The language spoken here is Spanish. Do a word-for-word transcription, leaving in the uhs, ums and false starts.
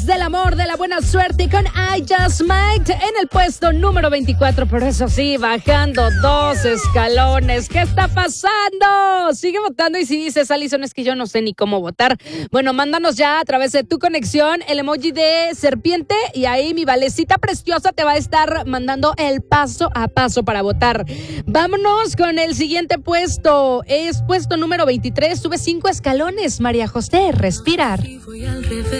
Hablemos del amor, de la buena suerte con I Just Might en el puesto número veinticuatro, pero eso sí, bajando dos escalones. ¿Qué está pasando? Sigue votando y si dices, Alison, es que yo no sé ni cómo votar. Bueno, mándanos ya a través de tu conexión el emoji de serpiente y ahí mi Valecita preciosa te va a estar mandando el paso a paso para votar. Vámonos con el siguiente puesto. Es puesto número veintitrés, sube cinco escalones. María José, Respirar.